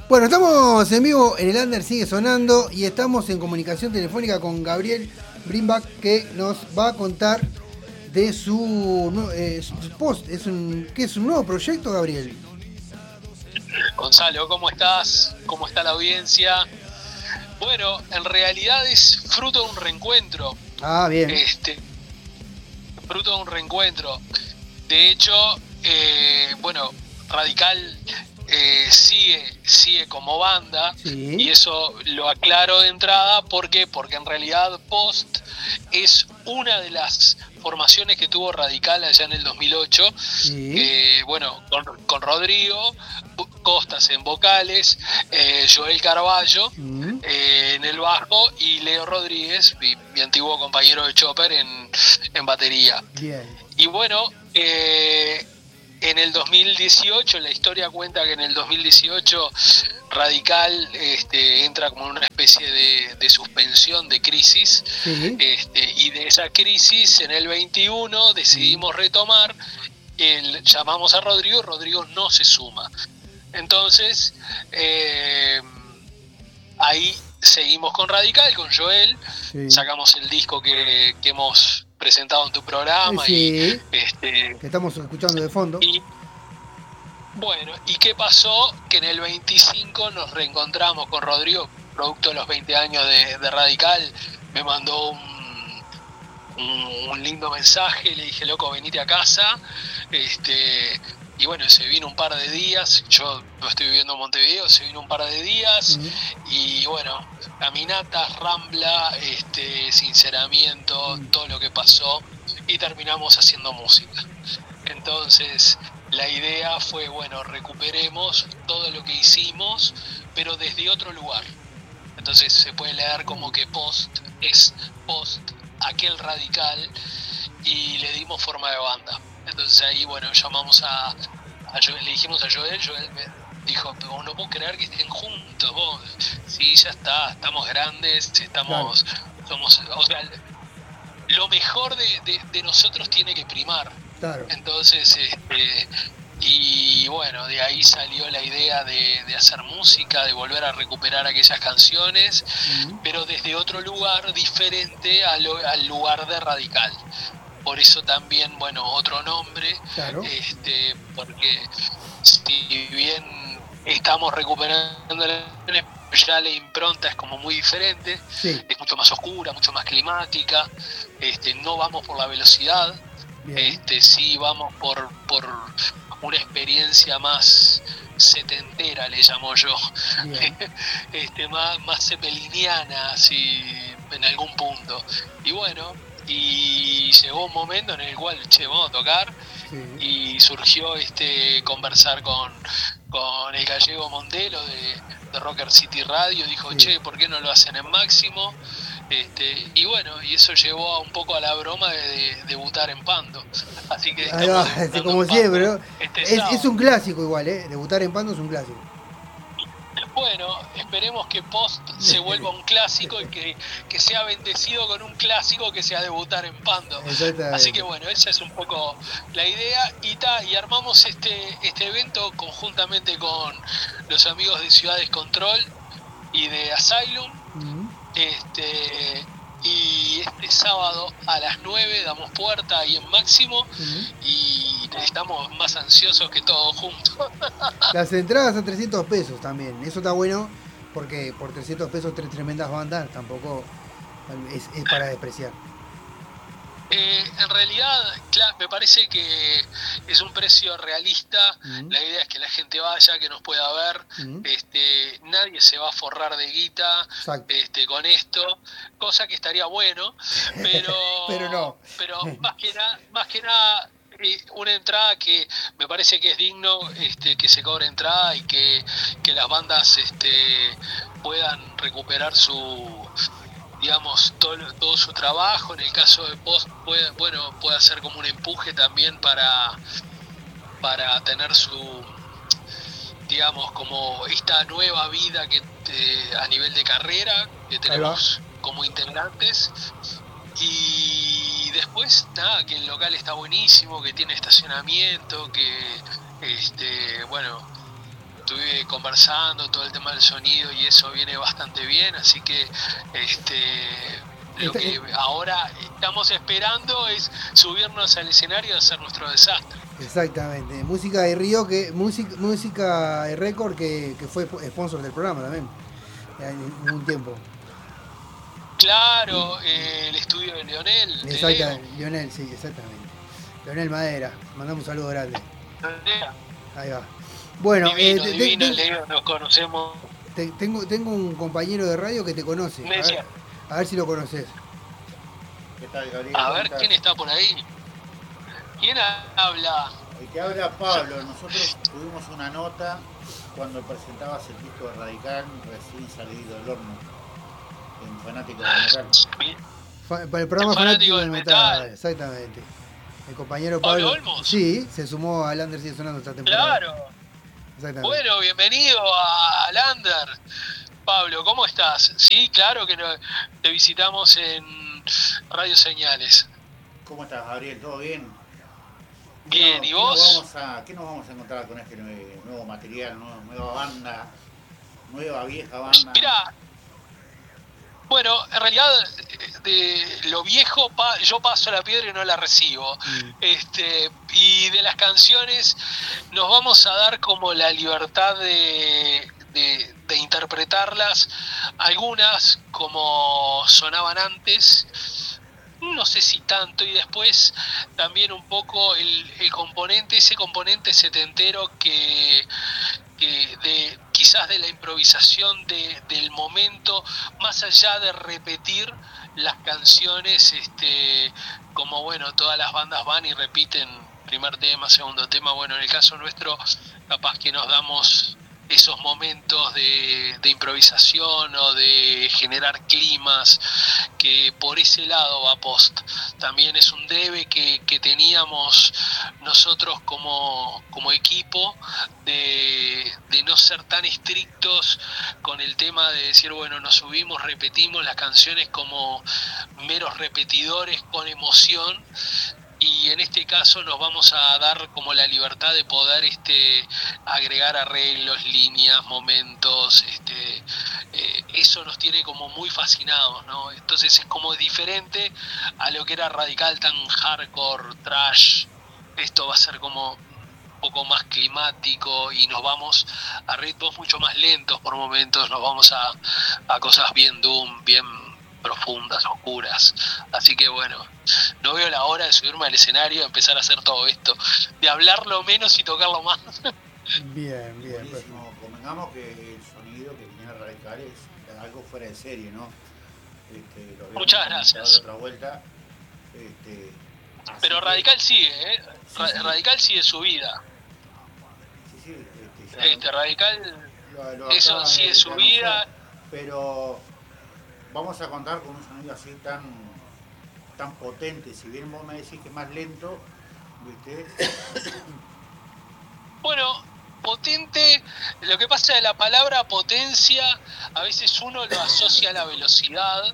Bueno, estamos en vivo, en el Under sigue sonando y estamos en comunicación telefónica con Gabriel Brimbach, que nos va a contar de su post. ¿Qué es un nuevo proyecto, Gabriel? Gonzalo, ¿cómo estás? ¿Cómo está la audiencia? Bueno, en realidad es fruto de un reencuentro. Ah, bien. Fruto de un reencuentro. De hecho, Radical sigue como banda, Sí. y eso lo aclaro de entrada. ¿Por qué? Porque en realidad Post es una de las formaciones que tuvo Radical allá en el 2008, Sí. con Rodrigo Costas en vocales, Joel Carballo en el bajo y Leo Rodríguez, mi antiguo compañero de Chopper, en batería. Bien. Y bueno, en el 2018, la historia cuenta que en el 2018 Radical entra como en una especie de suspensión, de crisis. Sí. Y de esa crisis, en el 21 decidimos retomar. Llamamos a Rodrigo no se suma. Entonces, ahí seguimos con Radical, con Joel. Sí. Sacamos el disco que hemos presentado en tu programa. Sí. Que estamos escuchando de fondo. Y ¿qué pasó? Que en el 25 nos reencontramos con Rodrigo, producto de los 20 años de Radical. Me mandó un lindo mensaje, le dije, loco, venite a casa. Y bueno, se vino un par de días. Yo no estoy viviendo en Montevideo, se vino un par de días. Y bueno, caminatas, rambla, sinceramiento, todo lo que pasó, y terminamos haciendo música. Entonces, la idea fue, recuperemos todo lo que hicimos, pero desde otro lugar. Entonces se puede leer como que Post es Post, aquel Radical, y le dimos forma de banda. Entonces ahí, llamamos a Joel, le dijimos a Joel me dijo, no puedo creer que estén juntos, vos. Sí, ya está, estamos grandes, somos, o sea, lo mejor de nosotros tiene que primar. Claro. Entonces, y bueno, de ahí salió la idea de hacer música, de volver a recuperar aquellas canciones, pero desde otro lugar diferente al lugar de Radical. Por eso también, otro nombre. Claro. Porque si bien estamos recuperando ya la impronta es como muy diferente. Sí. Es mucho más oscura, mucho más climática. No vamos por la velocidad. Bien. Sí vamos por una experiencia más setentera, le llamo yo. Más zeppeliniana, así, en algún punto. Y llegó un momento en el cual, vamos a tocar. Sí. Y surgió conversar con el gallego Mondelo de Rocker City Radio. Dijo, Sí. ¿por qué no lo hacen en Máximo? Y eso llevó un poco a la broma de debutar en Pando. Así que Ahí va, como siempre, ¿no? Es un clásico igual, debutar en Pando es un clásico. Bueno, esperemos que Post se vuelva un clásico y que sea bendecido con un clásico, que sea debutar en Pando. Así que esa es un poco la idea. Y armamos este evento conjuntamente con los amigos de Ciudades Control y de Asylum. Y este sábado a las 9 damos puerta ahí en Máximo. Y estamos más ansiosos que todos juntos. Las entradas a 300 pesos también. Eso está bueno, porque por 300 pesos 3 tremendas bandas tampoco es para despreciar. En realidad, claro, me parece que es un precio realista. La idea es que la gente vaya, que nos pueda ver. Nadie se va a forrar de guita con esto, cosa que estaría bueno, pero no. Pero más que nada una entrada que me parece que es digno, que se cobre entrada, y que las bandas puedan recuperar todo su trabajo. En el caso de Post puede ser como un empuje también para tener como esta nueva vida que a nivel de carrera que tenemos como integrantes. Y después que el local está buenísimo, que tiene estacionamiento, que conversando, todo el tema del sonido y eso viene bastante bien, así que lo que ahora estamos esperando es subirnos al escenario y hacer nuestro desastre. Exactamente, música de Río, música de récord que fue sponsor del programa también, en un tiempo. Claro, el estudio de Leonel. Exactamente, Leonel, sí, exactamente. Leonel Madera, mandamos un saludo grande. Ahí va. Bueno, divino, Leo, nos conocemos. Tengo un compañero de radio que te conoce. A ver si lo conoces. ¿Qué tal, Gabriel? A ver, ¿quién está por ahí? ¿Quién habla? El que habla Pablo. Nosotros tuvimos una nota cuando presentabas el disco de Radical recién salido del horno en Fanático del Metal. Para el programa Fanático del Metal, exactamente. El compañero Pablo Olmos. Sí, se sumó al Under Sigue Sonando esta temporada. Claro. Bueno, bienvenido a Lander. Pablo, ¿cómo estás? Sí, claro que te visitamos en Radio Señales. ¿Cómo estás, Gabriel? ¿Todo bien? Bien, ¿y vos? ¿Qué nos vamos a encontrar con este nuevo material, nueva banda, vieja banda? Mirá, bueno, en realidad de lo viejo yo paso la piedra y no la recibo. Y de las canciones nos vamos a dar como la libertad de interpretarlas, algunas como sonaban antes, no sé si tanto, y después también un poco ese componente setentero que quizás de la improvisación del momento, más allá de repetir las canciones, como bueno, todas las bandas van y repiten primer tema, segundo tema. Bueno, en el caso nuestro, capaz que nos damos esos momentos de improvisación o de generar climas, que por ese lado va Post. También es un debe que teníamos nosotros como equipo de no ser tan estrictos con el tema de decir, bueno, nos subimos, repetimos las canciones como meros repetidores con emoción. Y en este caso nos vamos a dar como la libertad de poder agregar arreglos, líneas, momentos, eso nos tiene como muy fascinados, ¿no? Entonces es como diferente a lo que era Radical, tan hardcore, trash. Esto va a ser como un poco más climático y nos vamos a ritmos mucho más lentos por momentos, nos vamos a cosas bien doom, bien profundas, oscuras. Así que bueno, no veo la hora de subirme al escenario y empezar a hacer todo esto, de hablarlo menos y tocarlo más. Bien. Buenísimo. Convengamos que el sonido que tiene Radical es algo fuera de serie, ¿no? Muchas gracias. Otra vuelta. Pero Radical sigue, ¿eh? Sí. Radical sigue su vida. Sí. Radical, lo eso sigue su vida. Pero vamos a contar con un sonido así tan potente. Si bien vos me decís que es más lento, ¿viste? Bueno, potente, lo que pasa es la palabra potencia, a veces uno lo asocia a la velocidad.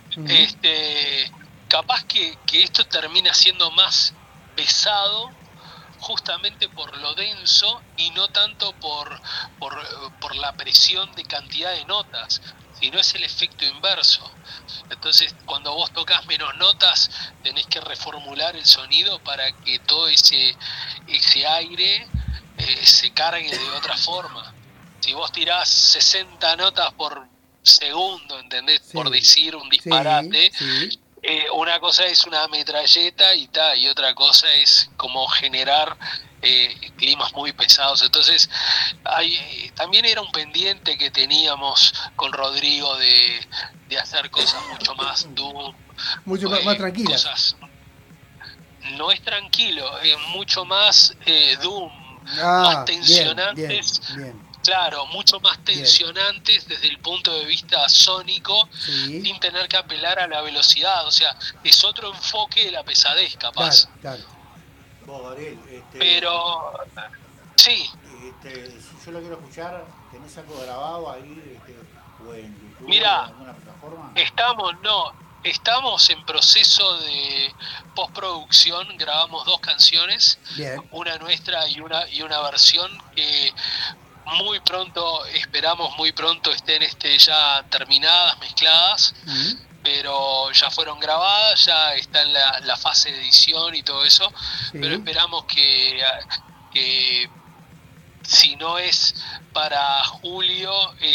Capaz que esto termina siendo más pesado justamente por lo denso y no tanto por la presión de cantidad de notas, sino es el efecto inverso. Entonces, cuando vos tocas menos notas, tenés que reformular el sonido para que todo ese aire se cargue de otra forma. Si vos tirás 60 notas por segundo, ¿entendés? Sí. Por decir un disparate, sí. Una cosa es una metralleta y otra cosa es como generar climas muy pesados. Entonces también era un pendiente que teníamos con Rodrigo de hacer cosas mucho más doom, mucho más tranquilas. Cosas, no es tranquilo, es mucho más doom, más tensionantes. Bien. Claro, mucho más tensionantes desde el punto de vista sónico, sí. Sin tener que apelar a la velocidad. O sea, es otro enfoque de la pesadez, capaz. Claro. Vos, Gabriel, pero, sí. Si yo lo quiero escuchar, ¿tenés algo grabado ahí o en YouTube? Mirá, o en alguna plataforma? Estamos en proceso de postproducción, grabamos 2 canciones, bien. Una nuestra y una versión que muy pronto, esperamos muy pronto estén ya terminadas, mezcladas, pero ya fueron grabadas, ya está en la fase de edición y todo eso, Sí. pero esperamos que si no es para julio,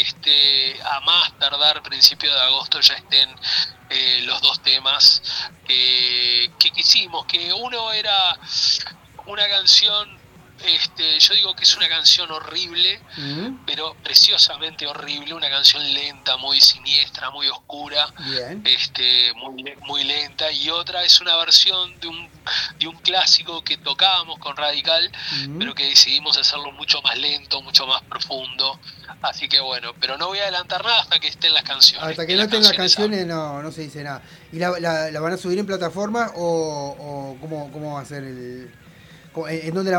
a más tardar principio de agosto ya estén los 2 temas que quisimos, que uno era una canción, yo digo que es una canción horrible, pero preciosamente horrible, una canción lenta, muy siniestra, muy oscura, Bien. muy lenta, y otra es una versión de un clásico que tocábamos con Radical, pero que decidimos hacerlo mucho más lento, mucho más profundo, así que bueno, pero no voy a adelantar nada hasta que estén las canciones. Hasta que no estén las canciones no se dice nada. ¿Y la van a subir en plataforma o cómo va a ser el... ¿En dónde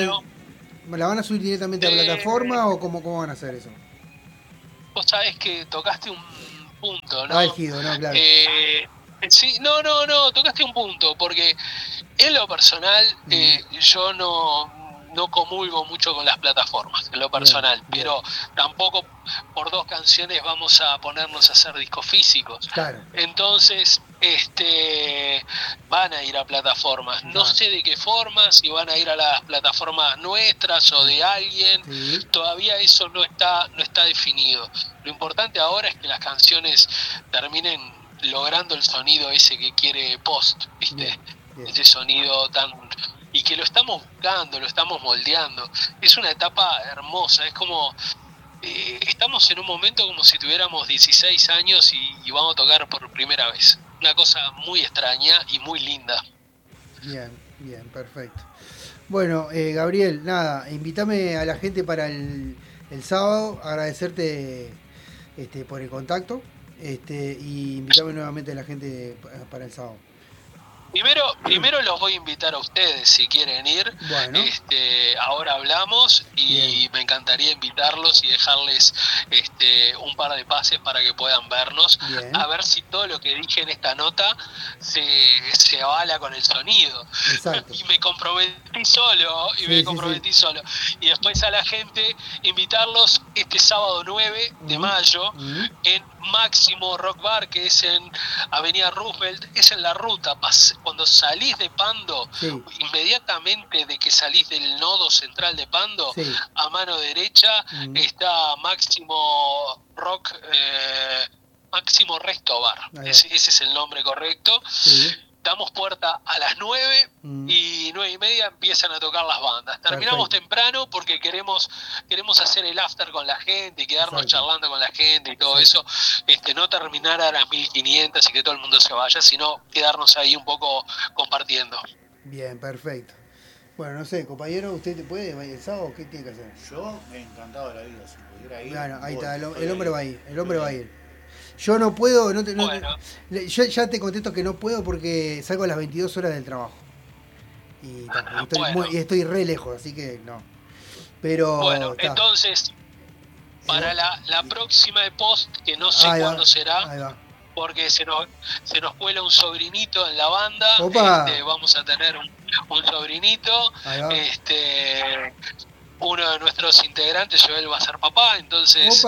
la van a subir directamente a plataforma o cómo van a hacer eso? Vos sabés que tocaste un punto, ¿no? Álgido, ¿no? Claro. Sí, no, tocaste un punto, porque en lo personal yo no comulgo mucho con las plataformas, en lo personal, bien. Pero tampoco por 2 canciones vamos a ponernos a hacer discos físicos. Claro. Entonces, van a ir a plataformas. No sé de qué forma, si van a ir a las plataformas nuestras o de alguien. Sí. Todavía eso no está definido. Lo importante ahora es que las canciones terminen logrando el sonido ese que quiere Post, ¿viste? Bien. Ese sonido tan... Y que lo estamos buscando, lo estamos moldeando. Es una etapa hermosa, es como... estamos en un momento como si tuviéramos 16 años y vamos a tocar por primera vez. Una cosa muy extraña y muy linda. Bien, perfecto. Bueno, Gabriel, nada, invítame a la gente para el sábado, agradecerte por el contacto, y invítame nuevamente a la gente para el sábado. Primero los voy a invitar a ustedes si quieren ir. Bueno. Ahora hablamos y bien. Me encantaría invitarlos y dejarles un par de pases para que puedan vernos. Bien. A ver si todo lo que dije en esta nota se avala con el sonido. Exacto. Y me comprometí solo. Solo. Y después a la gente invitarlos este sábado 9 de mayo en Máximo Rock Bar, que es en Avenida Roosevelt, es en la ruta. Cuando salís de Pando, inmediatamente de que salís del nodo central de Pando, a mano derecha está Máximo Rock, Máximo Resto Bar. Ese es el nombre correcto. Damos puerta a las 9 y 9:30 empiezan a tocar las bandas. Terminamos temprano porque queremos hacer el after con la gente y quedarnos charlando con la gente y todo eso. No terminar a las 1500 y que todo el mundo se vaya, sino quedarnos ahí un poco compartiendo. Bien, perfecto. Bueno, no sé, compañero, ¿usted te puede ir el sábado? ¿Qué tiene que hacer? Yo me he encantado de la vida, si pudiera ir. Bueno, ahí está, el hombre va a ir, va a ir. Yo no puedo, yo ya te contesto que no puedo porque salgo a las 22 horas del trabajo. Y estoy re lejos, así que no. Pero bueno, entonces, para la próxima de Post, que no sé cuándo será, porque se nos cuela un sobrinito en la banda. Vamos a tener un sobrinito. Uno de nuestros integrantes, Joel, va a ser papá, entonces...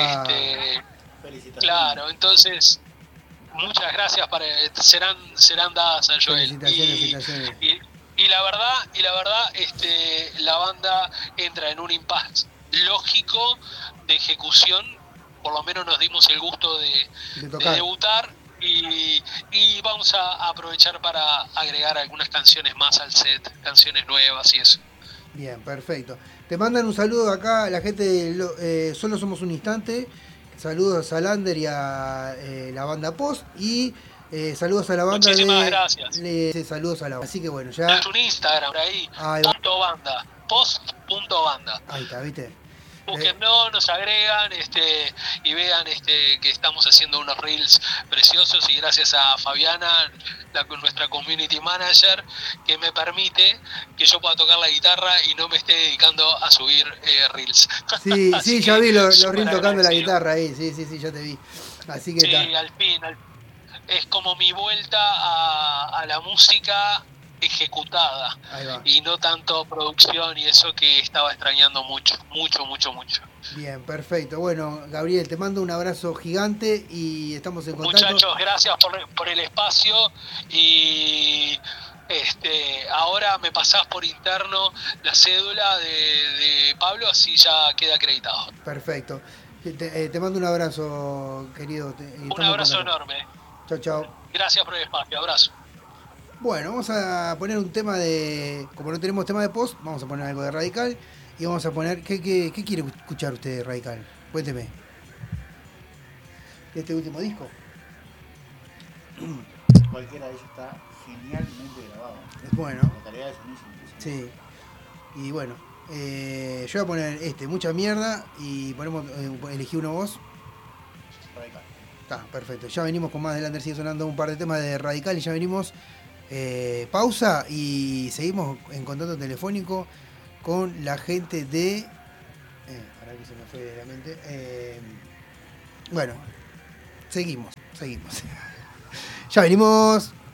Claro, entonces muchas gracias, serán dadas a Joel. Felicitaciones. Y la verdad, la banda entra en un impasse lógico de ejecución. Por lo menos nos dimos el gusto de debutar y vamos a aprovechar para agregar algunas canciones más al set, canciones nuevas y eso. Bien, perfecto. Te mandan un saludo acá la gente de Solo Somos un Instante. Saludos a Lander y a la banda Post y saludos a la banda. Muchísimas gracias. Saludos a la banda. Así que bueno, ya. Es un Instagram por ahí. .banda. Post.banda. Ahí está, ¿viste? Búsquenlo, nos agregan y vean que estamos haciendo unos reels preciosos y gracias a Fabiana, nuestra community manager, que me permite que yo pueda tocar la guitarra y no me esté dedicando a subir reels. Sí, ya vi los reels tocando la guitarra ahí, sí, ya te vi. Así que sí, al fin, es como mi vuelta a la música ejecutada Ahí va. y no tanto producción y eso que estaba extrañando mucho. Bien, perfecto. Bueno, Gabriel, te mando un abrazo gigante y estamos en contacto. Muchachos, gracias por el espacio y ahora me pasás por interno la cédula de Pablo, así ya queda acreditado. Perfecto. Te mando un abrazo, querido. Un abrazo enorme. Chao, chao. Gracias por el espacio, abrazo. Bueno, vamos a poner un tema de... Como no tenemos tema de post, vamos a poner algo de Radical. Y vamos a poner... ¿Qué quiere escuchar usted de Radical? Cuénteme. ¿De este último disco? Cualquiera de ellos está genialmente grabado. Es bueno. La calidad de sonido es Sí. Y bueno, yo voy a poner mucha mierda. Y ponemos elegí uno vos. Radical. Está, perfecto. Ya venimos con más de Lander, sigue sonando un par de temas de Radical y ya venimos. Pausa y seguimos en contacto telefónico con la gente de... para que se me fue de la mente. Bueno, seguimos. Ya venimos.